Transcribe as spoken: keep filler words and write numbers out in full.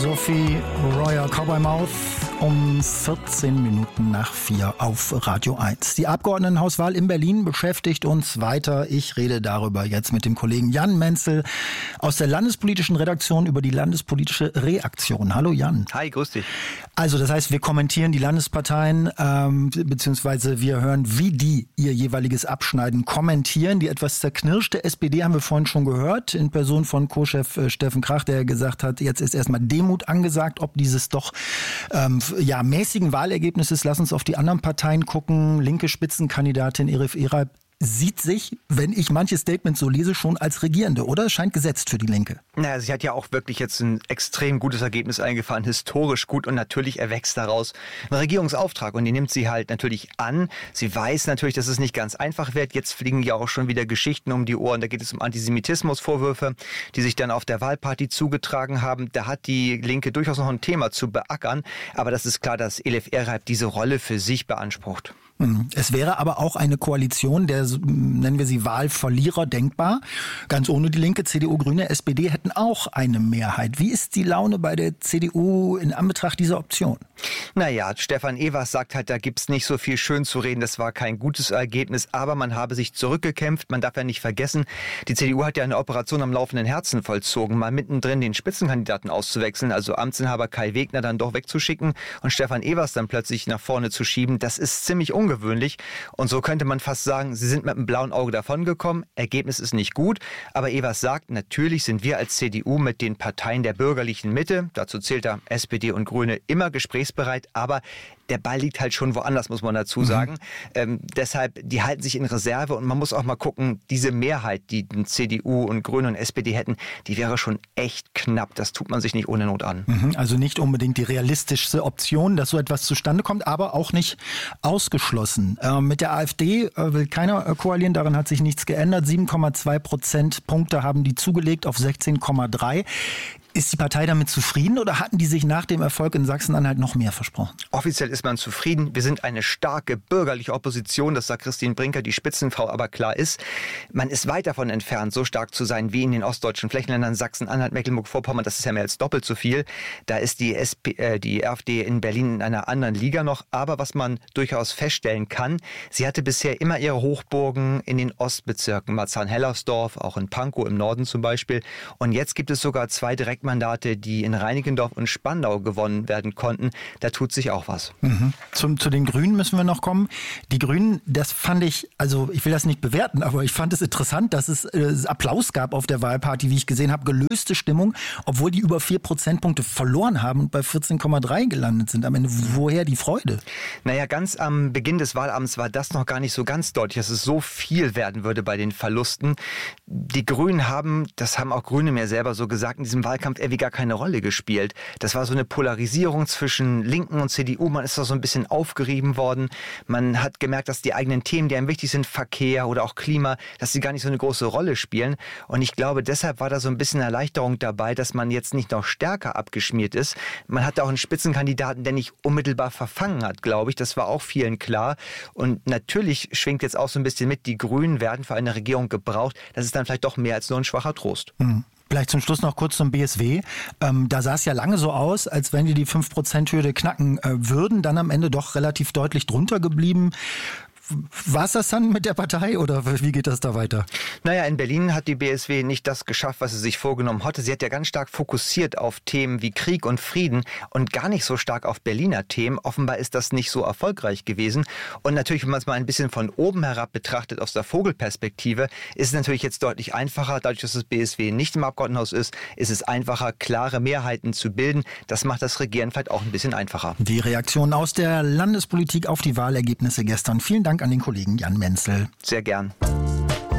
Sophie Royer Cowboy Mouth um vierzehn Minuten nach vier auf Radio eins. Die Abgeordnetenhauswahl in Berlin beschäftigt uns weiter. Ich rede darüber jetzt mit dem Kollegen Jan Menzel aus der landespolitischen Redaktion über die landespolitische Reaktion. Hallo Jan. Hi, grüß dich. Also das heißt, wir kommentieren die Landesparteien, ähm, beziehungsweise wir hören, wie die ihr jeweiliges Abschneiden kommentieren. Die etwas zerknirschte S P D haben wir vorhin schon gehört, in Person von Co-Chef äh, Steffen Krach, der gesagt hat, jetzt ist erstmal Demut angesagt, ob dieses doch ähm, ja, mäßigen Wahlergebnisses. Lass uns auf die anderen Parteien gucken. Linke Spitzenkandidatin Elif Eray sieht sich, wenn ich manche Statements so lese, schon als Regierende, oder? Es scheint gesetzt für die Linke. Naja, sie hat ja auch wirklich jetzt ein extrem gutes Ergebnis eingefahren, historisch gut, und natürlich erwächst daraus ein Regierungsauftrag und den nimmt sie halt natürlich an. Sie weiß natürlich, dass es nicht ganz einfach wird. Jetzt fliegen ja auch schon wieder Geschichten um die Ohren. Da geht es um Antisemitismusvorwürfe, die sich dann auf der Wahlparty zugetragen haben. Da hat die Linke durchaus noch ein Thema zu beackern. Aber das ist klar, dass Elif Eray diese Rolle für sich beansprucht. Es wäre aber auch eine Koalition der, nennen wir sie Wahlverlierer, denkbar. Ganz ohne die Linke, C D U, Grüne, S P D hätten auch eine Mehrheit. Wie ist die Laune bei der C D U in Anbetracht dieser Option? Naja, Stefan Evers sagt halt, da gibt's nicht so viel schön zu reden. Das war kein gutes Ergebnis, aber man habe sich zurückgekämpft. Man darf ja nicht vergessen, die C D U hat ja eine Operation am laufenden Herzen vollzogen, mal mittendrin den Spitzenkandidaten auszuwechseln, also Amtsinhaber Kai Wegner dann doch wegzuschicken und Stefan Evers dann plötzlich nach vorne zu schieben. Das ist ziemlich ungewöhnlich. Ungewöhnlich. Und so könnte man fast sagen, sie sind mit einem blauen Auge davongekommen. Ergebnis ist nicht gut. Aber Evers sagt, natürlich sind wir als C D U mit den Parteien der bürgerlichen Mitte, dazu zählt er S P D und Grüne, immer gesprächsbereit. Aber der Ball liegt halt schon woanders, muss man dazu sagen. Mhm. Ähm, deshalb, die halten sich in Reserve und man muss auch mal gucken, diese Mehrheit, die C D U und Grüne und S P D hätten, die wäre schon echt knapp. Das tut man sich nicht ohne Not an. Mhm, also nicht unbedingt die realistischste Option, dass so etwas zustande kommt, aber auch nicht ausgeschlossen. Ähm, mit der AfD äh, will keiner äh, koalieren, daran hat sich nichts geändert. sieben Komma zwei Prozentpunkte haben die zugelegt auf sechzehn Komma drei. Ist die Partei damit zufrieden oder hatten die sich nach dem Erfolg in Sachsen-Anhalt noch mehr versprochen? Offiziell ist man zufrieden. Wir sind eine starke bürgerliche Opposition, das sagt Christine Brinker, die Spitzenfrau, aber klar ist, man ist weit davon entfernt, so stark zu sein wie in den ostdeutschen Flächenländern Sachsen-Anhalt, Mecklenburg-Vorpommern. Das ist ja mehr als doppelt so viel. Da ist die, S P, äh, die AfD in Berlin in einer anderen Liga noch. Aber was man durchaus feststellen kann, sie hatte bisher immer ihre Hochburgen in den Ostbezirken, Marzahn-Hellersdorf, auch in Pankow im Norden zum Beispiel. Und jetzt gibt es sogar zwei direkt Mandate, die in Reinickendorf und Spandau gewonnen werden konnten. Da tut sich auch was. Mhm. Zum, zu den Grünen müssen wir noch kommen. Die Grünen, das fand ich, also ich will das nicht bewerten, aber ich fand es interessant, dass es äh, Applaus gab auf der Wahlparty, wie ich gesehen habe, gelöste Stimmung, obwohl die über vier Prozentpunkte verloren haben und bei vierzehn Komma drei gelandet sind. Am Ende, woher die Freude? Naja, ganz am Beginn des Wahlabends war das noch gar nicht so ganz deutlich, dass es so viel werden würde bei den Verlusten. Die Grünen haben, das haben auch Grüne mir selber so gesagt, in diesem Wahlkampf irgendwie gar keine Rolle gespielt. Das war so eine Polarisierung zwischen Linken und C D U. Man ist da so ein bisschen aufgerieben worden. Man hat gemerkt, dass die eigenen Themen, die einem wichtig sind, Verkehr oder auch Klima, dass sie gar nicht so eine große Rolle spielen. Und ich glaube, deshalb war da so ein bisschen Erleichterung dabei, dass man jetzt nicht noch stärker abgeschmiert ist. Man hatte auch einen Spitzenkandidaten, der nicht unmittelbar verfangen hat, glaube ich. Das war auch vielen klar. Und natürlich schwingt jetzt auch so ein bisschen mit, die Grünen werden für eine Regierung gebraucht. Das ist dann vielleicht doch mehr als nur ein schwacher Trost. Mhm. Vielleicht zum Schluss noch kurz zum B S W. Ähm, da sah es ja lange so aus, als wenn die die fünf Prozent Hürde knacken äh, würden, dann am Ende doch relativ deutlich drunter geblieben. War es das dann mit der Partei oder wie geht das da weiter? Naja, in Berlin hat die B S W nicht das geschafft, was sie sich vorgenommen hatte. Sie hat ja ganz stark fokussiert auf Themen wie Krieg und Frieden und gar nicht so stark auf Berliner Themen. Offenbar ist das nicht so erfolgreich gewesen. Und natürlich, wenn man es mal ein bisschen von oben herab betrachtet, aus der Vogelperspektive, ist es natürlich jetzt deutlich einfacher. Dadurch, dass das B S W nicht im Abgeordnetenhaus ist, ist es einfacher, klare Mehrheiten zu bilden. Das macht das Regieren vielleicht auch ein bisschen einfacher. Die Reaktion aus der Landespolitik auf die Wahlergebnisse gestern. Vielen Dank an den Kollegen Jan Menzel. Sehr gern.